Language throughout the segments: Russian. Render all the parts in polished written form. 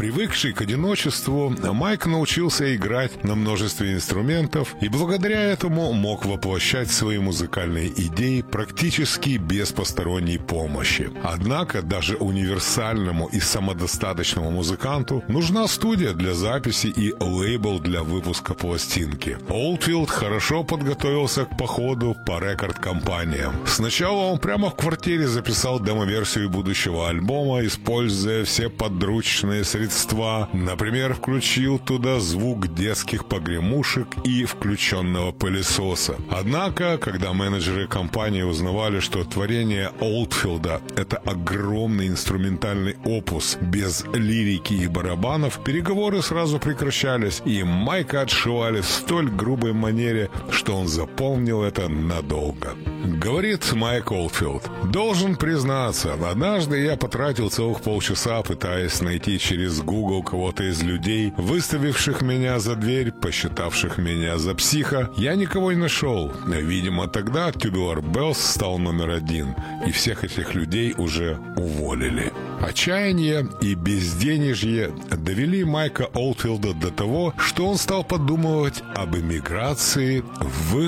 Привыкший к одиночеству, Майк научился играть на множестве инструментов и благодаря этому мог воплощать свои музыкальные идеи практически без посторонней помощи. Однако даже универсальному и самодостаточному музыканту нужна студия для записи и лейбл для выпуска пластинки. Олдфилд хорошо подготовился к походу по рекорд-компаниям. Сначала он прямо в квартире записал демо-версию будущего альбома, используя все подручные средства. Например, включил туда звук детских погремушек и включенного пылесоса. Однако, когда менеджеры компании узнавали, что творение Олдфилда — это огромный инструментальный опус без лирики и барабанов, переговоры сразу прекращались, и Майка отшивали в столь грубой манере, что он запомнил это надолго. Говорит Майк Олдфилд: «Должен признаться, однажды я потратил целых полчаса, пытаясь найти через Google кого-то из людей, выставивших меня за дверь, посчитавших меня за психа. Я никого не нашел. Видимо, тогда Tubular Bells стал номер один, и всех этих людей уже уволили». Отчаяние и безденежье довели Майка Олдфилда до того, что он стал подумывать об эмиграции в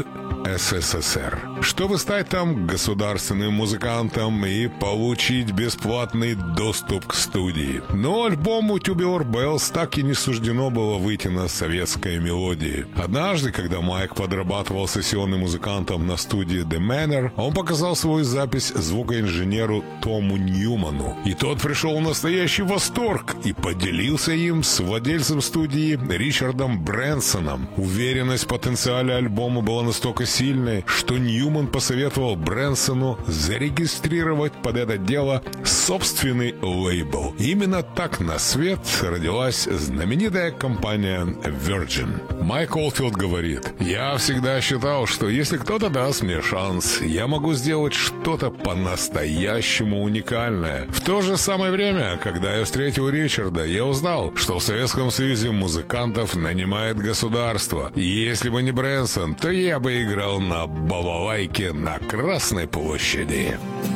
СССР, чтобы стать там государственным музыкантом и получить бесплатный доступ к студии. Но альбому Tubular Bells так и не суждено было выйти на советской мелодии. Однажды, когда Майк подрабатывал сессионным музыкантом на студии The Manor, он показал свою запись звукоинженеру Тому Ньюману, и тот пришел в настоящий восторг и поделился им с владельцем студии Ричардом Брэнсоном. Уверенность в потенциале альбома была настолько сильной, что Ньюман посоветовал Брэнсону зарегистрировать под это дело собственный лейбл. Именно так на свет родилась знаменитая компания Virgin. Майк Олдфилд говорит: «Я всегда считал, что если кто-то даст мне шанс, я могу сделать что-то по-настоящему уникальное. В то же самое время, когда я встретил Ричарда, я узнал, что в Советском Союзе музыкантов нанимает государство. И если бы не Брэнсон, то я бы играл на балалайке на Красной площади».